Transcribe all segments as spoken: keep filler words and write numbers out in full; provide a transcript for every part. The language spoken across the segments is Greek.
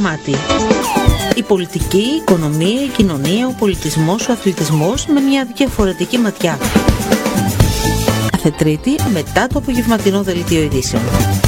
Αλωμάτη. Η πολιτική, η οικονομία, η κοινωνία, ο πολιτισμός, ο αθλητισμός με μια διαφορετική ματιά. Κάθε Τρίτη μετά το απογευματινό δελτίο ειδήσεων.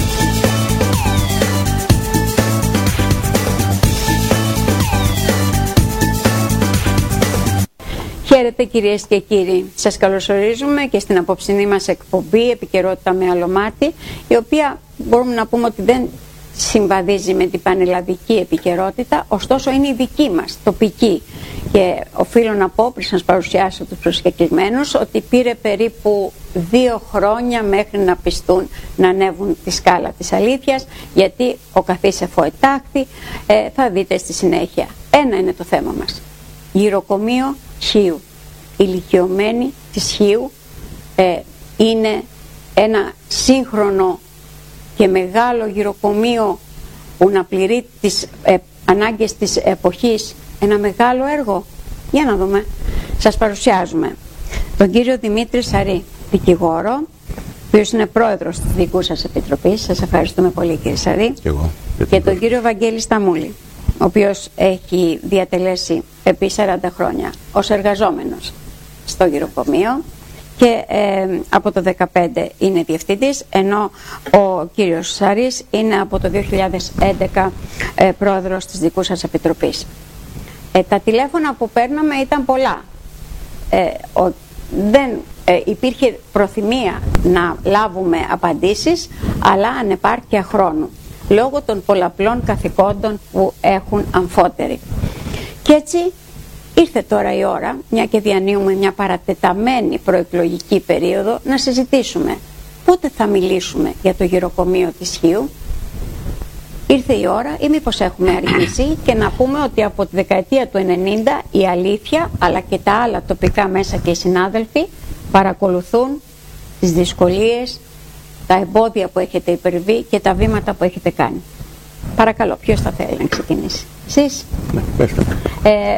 Χαίρετε κυρίες και κύριοι. Σας καλωσορίζουμε και στην απόψινή μας εκπομπή Επικαιρότητα με Αλωμάτη, η οποία μπορούμε να πούμε ότι δεν συμβαδίζει με την πανελλαδική επικαιρότητα, ωστόσο είναι η δική μας, τοπική. Και οφείλω να πω, πριν σας παρουσιάσω τους προσκεκλημένους, ότι πήρε περίπου δύο χρόνια μέχρι να πιστούν να ανέβουν τη σκάλα της αλήθειας, γιατί ο καθής εφοετάχθη, ε, θα δείτε στη συνέχεια. Ένα είναι το θέμα μας. Γυροκομείο Χίου. Ηλικιωμένη της Χίου, ε, είναι ένα σύγχρονο και μεγάλο γυροκομείο που να πληρεί τις ε, ανάγκες της εποχής, ένα μεγάλο έργο. Για να δούμε. Σας παρουσιάζουμε τον κύριο Δημήτρη Σαρή, δικηγόρο, ο οποίος είναι πρόεδρος της δικού σας επιτροπής. Σας ευχαριστούμε πολύ κύριε Σαρή. Και, εγώ. Και τον κύριο Βαγγέλη Σταμούλη, ο οποίος έχει διατελέσει επί σαράντα χρόνια ως εργαζόμενος στο γυροκομείο και ε, από το δεκαπέντε είναι διευθυντής, ενώ ο κύριος Σαρής είναι από το δύο χιλιάδες έντεκα ε, πρόεδρος της δικού σας επιτροπής. Ε, τα τηλέφωνα που παίρναμε ήταν πολλά. Ε, ο, δεν ε, υπήρχε προθυμία να λάβουμε απαντήσεις, αλλά ανεπάρκεια χρόνου, λόγω των πολλαπλών καθηκόντων που έχουν αμφότεροι. Και έτσι ήρθε τώρα η ώρα, μια και διανύουμε μια παρατεταμένη προεκλογική περίοδο, να συζητήσουμε πότε θα μιλήσουμε για το γυροκομείο της Χίου. Ήρθε η ώρα, ή μήπως έχουμε αργήσει, και να πούμε ότι από τη δεκαετία του ενενήντα η Αλήθεια, αλλά και τα άλλα τοπικά μέσα και οι συνάδελφοι παρακολουθούν τις δυσκολίες, τα εμπόδια που έχετε υπερβεί και τα βήματα που έχετε κάνει. Παρακαλώ, ποιος θα θέλει να ξεκινήσει? Εσείς? Ναι, ε,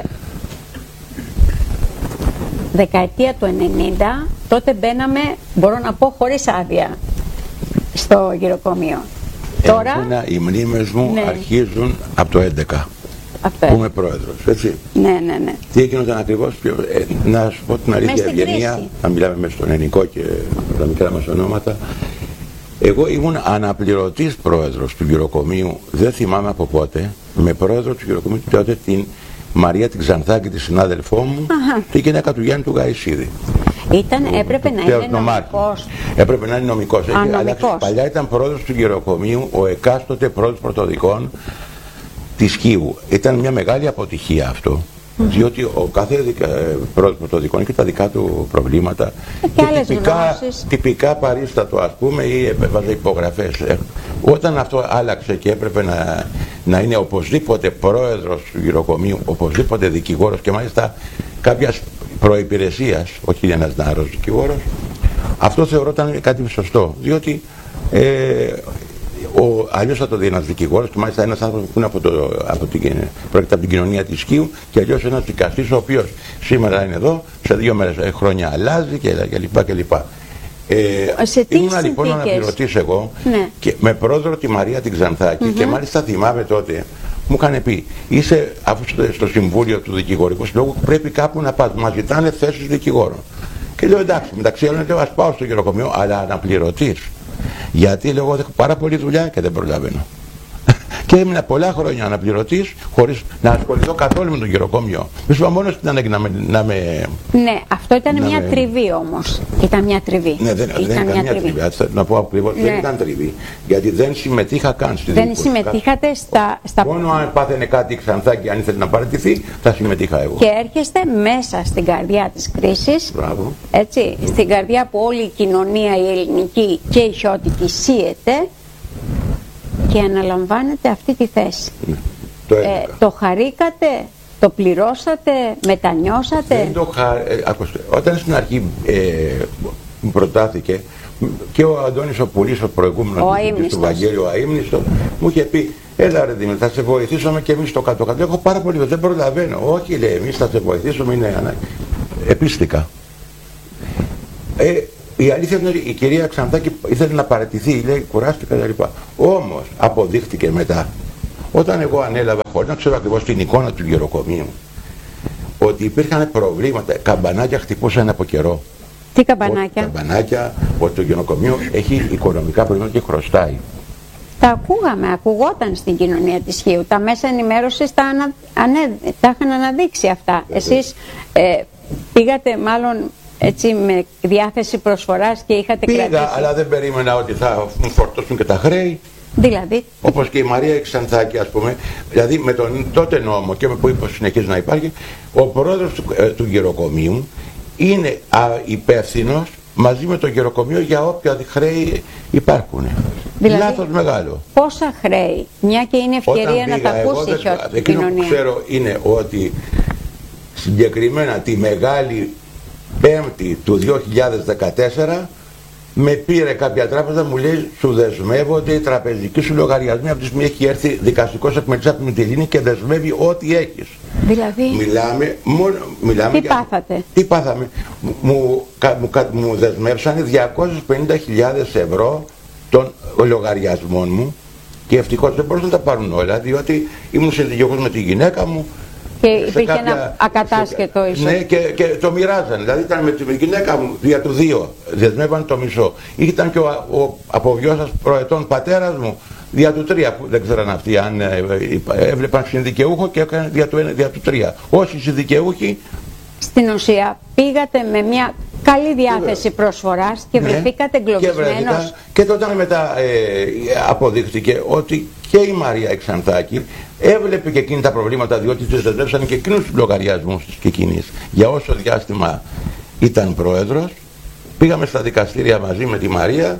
δεκαετία του ενενήντα, τότε μπαίναμε, μπορώ να πω, χωρίς άδεια στο γυροκομείο. Τώρα, Εμένα, οι μνήμες μου ναι, αρχίζουν από το έντεκα, αυτό που είμαι πρόεδρος, έτσι. Ναι, ναι, ναι. Τι έγιναν ακριβώς? Πιο, ε, να σου πω την αλήθεια, ευγενία, να μιλάμε μέσα στον ελληνικό και τα μικρά μας ονόματα. Εγώ ήμουν αναπληρωτής πρόεδρος του γυροκομείου, δεν θυμάμαι από πότε, με πρόεδρο του γυροκομείου τότε την Μαρία την Ξανθάκη, τη συνάδελφό μου, τη γυναίκα του Γιάννη του Γαϊσίδη. Ήταν, έπρεπε να είναι νομικός. Έπρεπε να είναι νομικός. Παλιά ήταν πρόεδρος του γυροκομείου ο εκάστοτε πρόεδρος πρωτοδικών της Χίου. Ήταν μια μεγάλη αποτυχία αυτό. Mm-hmm. Διότι ο κάθε δικα, πρόεδρος πρωτοδικών είχε τα δικά του προβλήματα και, και άλλες τυπικά, τυπικά παρίστατο, ας πούμε, ή έβαζε υπογραφές. Όταν αυτό άλλαξε και έπρεπε να, να είναι οπωσδήποτε πρόεδρος του γυροκομείου, οπωσδήποτε δικηγόρος, και μάλιστα κάποιας προϋπηρεσίας, όχι ένας νεαρός δικηγόρος, αυτό θεωρόταν κάτι σωστό, διότι ε, ο, αλλιώς θα το δει ένας δικηγόρος, και μάλιστα ένας άνθρωπος που είναι από, το, από, την, από την κοινωνία της Χίου, και αλλιώς ένας δικαστής ο οποίος σήμερα είναι εδώ, σε δύο μέρες, χρόνια αλλάζει κλπ. κλπ. Ε, ήμουν λοιπόν αναπληρωτής εγώ, ναι, και με πρόεδρο τη Μαρία την Ξανθάκη, mm-hmm, και μάλιστα θυμάμαι τότε μου είχαν πει, είσαι, αφού στο συμβούλιο του δικηγορικού συλλόγου πρέπει κάπου να πας, μας ζητάνε θέσεις δικηγόρων. Και λέω εντάξει, μεταξύ άλλων λέω, ας πάω στο γυροκομείο, αλλά αναπληρωτής. Γιατί λέω, εγώ έχω πάρα πολλή δουλειά και δεν προλαβαίνω. Και έμεινα πολλά χρόνια αναπληρωτής, χωρίς να ασχοληθώ καθόλου με το γυροκομείο. Μη σου είπα μόνο στην ανάγκη να με, να με... Ναι, αυτό ήταν μια με... τριβή όμως. Ήταν μια τριβή. Ναι, δεν ήταν, ήταν μια τριβή. τριβή. Να πω ακριβώς, ναι, δεν ήταν τριβή. Γιατί δεν συμμετείχα καν στη Δεν συμμετείχατε στα, στα... Μόνο αν πάθαινε κάτι η Ξανθάκη, αν ήθελε να παραιτηθεί, θα συμμετείχα εγώ. Και έρχεστε μέσα στην καρδιά της κρίσης. Μπράβο. Έτσι, mm. στην καρδιά που όλη η κοινωνία, η ελληνική και η χιώτικη σύεται, και αναλαμβάνετε αυτή τη θέση. Ναι, το, ε, το χαρήκατε, το πληρώσατε, μετανιώσατε? Δεν το χα... ε, ακούστε, όταν στην αρχή ε, μου προτάθηκε, και ο Αντώνης ο Πουλής, ο προηγούμενος του Βαγγέλη, ο Αείμνηστος, μου είχε πει, έλα ρε Δημήτρη, θα σε βοηθήσουμε και εμείς στο κάτω-κάτω. Έχω πάρα πολύ, δεν προλαβαίνω. Όχι, λέει, εμείς θα σε βοηθήσουμε, είναι ανάγκη. Επίστηκα. Ε, Η αλήθεια είναι ότι η κυρία Ξανθάκη ήθελε να παραιτηθεί, λέει, κουράστηκα κτλ. Όμως αποδείχτηκε μετά Όταν εγώ ανέλαβα, χωρίς να ξέρω ακριβώς την εικόνα του γεροκομείου, ότι υπήρχαν προβλήματα, καμπανάκια χτυπούσαν από καιρό. Τι καμπανάκια? Ότι, καμπανάκια, ότι το γεροκομείο έχει οικονομικά προβλήματα και χρωστάει. Τα ακούγαμε, ακουγόταν στην κοινωνία της Χίου. Τα μέσα ενημέρωσης τα, ανα, ανέ, τα είχαν αναδείξει αυτά. Εσείς ε, πήγατε μάλλον έτσι με διάθεση προσφοράς και είχατε Πήγα, κρατήσει. αλλά δεν περίμενα ότι θα μου φορτώσουν και τα χρέη. Δηλαδή. Όπως και η Μαρία Εξανθάκη, ας πούμε, δηλαδή με τον τότε νόμο και με που συνεχίζει να υπάρχει, ο πρόεδρος του, ε, του γεροκομείου είναι υπεύθυνος μαζί με το γεροκομείο για όποια χρέη υπάρχουν. Δηλαδή, λάθος μεγάλο. Πόσα χρέη, μια και είναι ευκαιρία να τα ακούσει η κοινωνία. Εκείνο που ξέρω είναι ότι συγκεκριμένα τη Μεγάλη Πέμπτη του δύο χιλιάδες δεκατέσσερα με πήρε κάποια τράπεζα, μου λέει σου δεσμεύονται οι τραπεζικοί σου λογαριασμοί από τη στιγμή έχει έρθει δικαστικός επιμελητής από τη Μυτιλήνη και δεσμεύει ό,τι έχεις. Δηλαδή, μιλάμε, μόνο, μιλάμε τι για, πάθατε? Τι πάθαμε. Μου, μου, μου δεσμεύσανε διακόσιες πενήντα χιλιάδες ευρώ των λογαριασμών μου και ευτυχώς δεν μπορούσαν να τα πάρουν όλα, διότι ήμουν συντηγιογός με τη γυναίκα μου. Και υπήρχε κάποια, ένα ακατάσχετο ίσως. Ναι, και, και το μοιράζανε. Δηλαδή ήταν με τη γυναίκα μου δια του δύο, δεσμεύαν το μισό. Ήταν και ο, ο αποβιώσας προετών πατέρας μου δια του τρία, που δεν ξέραν αυτοί αν ε, ε, έβλεπαν συνδικαιούχο και έκανε δια του, δια του τρία. Όσοι συνδικαιούχοι. Στην ουσία πήγατε με μια καλή διάθεση προσφοράς και ναι, βρεθήκατε εγκλωβισμένος. Και, και τότε μετά ε, αποδείχθηκε ότι και η Μαρία Εξανθάκη έβλεπε και εκείνη τα προβλήματα, διότι της δεσμεύσαν και εκείνους τους λογαριασμούς της και εκείνης. Για όσο διάστημα ήταν πρόεδρος, πήγαμε στα δικαστήρια μαζί με τη Μαρία,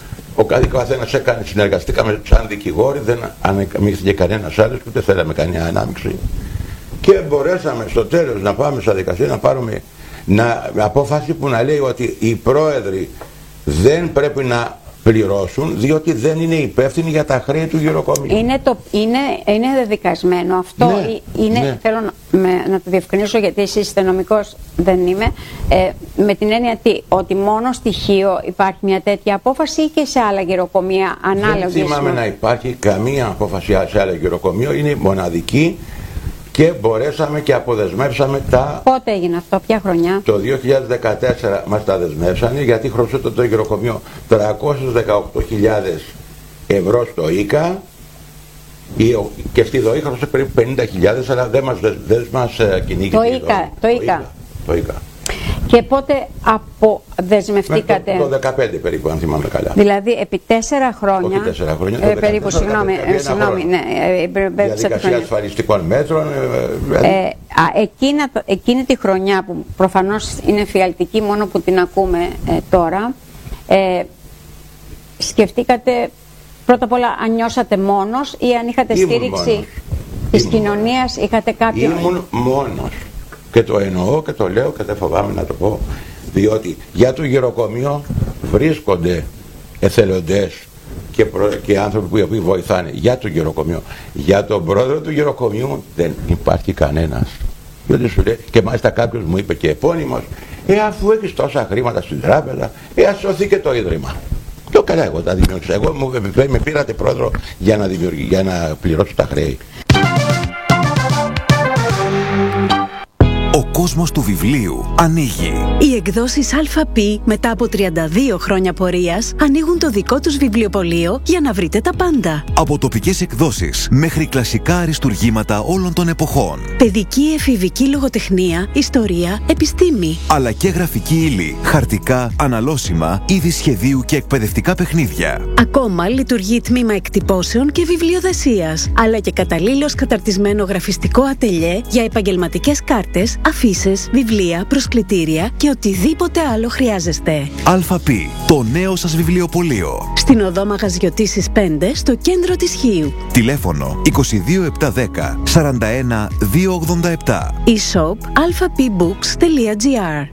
ο καθένας έκανε, συνεργαστήκαμε σαν δικηγόροι, δεν αναμίχθηκε κανένας άλλος, ούτε θέλαμε κανένα ανάμειξη. Και μπορέσαμε στο τέλος να πάμε στα δικαστήρια να πάρουμε να, απόφαση που να λέει ότι οι πρόεδροι δεν πρέπει να πληρώσουν διότι δεν είναι υπεύθυνοι για τα χρέη του γεροκομείου. Είναι, το, είναι, είναι δεδικασμένο αυτό. Ναι, είναι, ναι. Θέλω να, με, να το διευκρινίσω γιατί εσύ είστε νομικός, δεν είμαι. Ε, με την έννοια τι, ότι μόνο στοιχείο υπάρχει μια τέτοια απόφαση ή και σε άλλα γεροκομεία ανάλογες? Δεν θυμάμαι να υπάρχει καμία απόφαση σε άλλο γεροκομείο, είναι μοναδική. Και μπορέσαμε και αποδεσμεύσαμε τα... Πότε έγινε αυτό, ποια χρονιά? Το δύο χιλιάδες δεκατέσσερα μας τα δεσμεύσανε γιατί χρωστούσε το γεροκομείο τριακόσιες δεκαοκτώ χιλιάδες ευρώ στο ΙΚΑ και στη ΔΟΗ χρωστούσε περίπου πενήντα χιλιάδες, αλλά δεν μας, δεν μας κυνήγησε. Το ΙΚΑ, το ΙΚΑ. Το ΙΚΑ. Και πότε αποδεσμευτήκατε? Το, το δεκαπέντε περίπου, αν θυμάμαι καλά. Δηλαδή επί τέσσερα χρόνια. Όχι τέσσερα χρόνια. Ε, περίπου, συγγνώμη. Ε, συγγνώμη ναι, ε, διαδικασία ασφαλιστικών μέτρων. Ε, ε, α, εκείνα, εκείνη τη χρονιά που προφανώς είναι φιαλτική μόνο που την ακούμε ε, τώρα, ε, σκεφτήκατε πρώτα απ' όλα αν νιώσατε μόνος ή αν είχατε Ήμουν στήριξη μόνος. της Ήμουν κοινωνίας, είχατε κάποιον? Ήμουν μόνος. Και το εννοώ και το λέω και δεν φοβάμαι να το πω, διότι για το γεροκομείο βρίσκονται εθελοντές και, προ... και άνθρωποι που οι οποίοι βοηθάνε για το γεροκομείο. Για τον πρόεδρο του γεροκομείου δεν υπάρχει κανένας. Διότι σου λέει, και μάλιστα κάποιος μου είπε και επώνυμος, ε αφού έχεις τόσα χρήματα στην τράπεζα, ε ας σωθεί και το ίδρυμα. Και καλά, εγώ τα δημιούργησα. Εγώ μου με πήρατε πρόεδρο για να, για να πληρώσω τα χρέη. Ο κόσμος του βιβλίου ανοίγει. Οι εκδόσεις ΑΠ μετά από τριάντα δύο χρόνια πορείας ανοίγουν το δικό τους βιβλιοπωλείο για να βρείτε τα πάντα. Από τοπικές εκδόσεις μέχρι κλασικά αριστουργήματα όλων των εποχών. Παιδική εφηβική λογοτεχνία, ιστορία, επιστήμη. Αλλά και γραφική ύλη, χαρτικά, αναλώσιμα, είδη σχεδίου και εκπαιδευτικά παιχνίδια. Ακόμα λειτουργεί τμήμα εκτυπώσεων και βιβλιοδεσίας. Αλλά και καταλήλως καταρτισμένο γραφιστικό ατελιέ για επαγγελματικές κάρτες, αφίσες, βιβλία, προσκλητήρια και οτιδήποτε άλλο χρειάζεστε. ΑΠ, το νέο σας βιβλιοπωλείο. Στην οδό Μαγαζιωτήσης πέντε, στο κέντρο της Χίου. Τηλέφωνο είκοσι δύο επτακόσια δέκα σαράντα ένα διακόσια ογδόντα επτά. e-shop alphapbooks τελεία gr.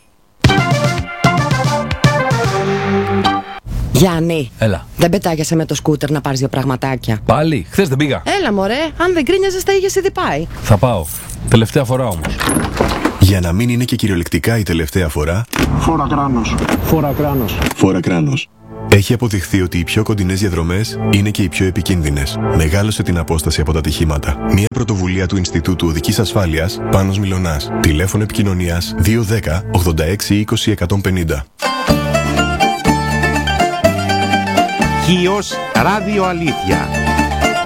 Γιάννη, έλα. Δεν πετάγεσαι με το σκούτερ να πάρεις δύο πραγματάκια? Πάλι, χθες δεν πήγα. Έλα μωρέ, αν δεν γκρίνιαζες θα είχες ήδη πάει. Θα πάω. Τελευταία φορά όμως. Για να μην είναι και κυριολεκτικά η τελευταία φορά. Φόρα κράνος. Φόρα κράνος. Φόρα κράνος. Έχει αποδειχθεί ότι οι πιο κοντινές διαδρομές είναι και οι πιο επικίνδυνες. Μεγάλωσε την απόσταση από τα ατυχήματα. Μια πρωτοβουλία του Ινστιτούτου Οδικής Ασφάλειας, Πάνος Μιλωνάς. Τηλέφωνο επικοινωνίας δύο ένα μηδέν ογδόντα έξι είκοσι εκατόν πενήντα. Χίος Ράδιο Αλήθεια.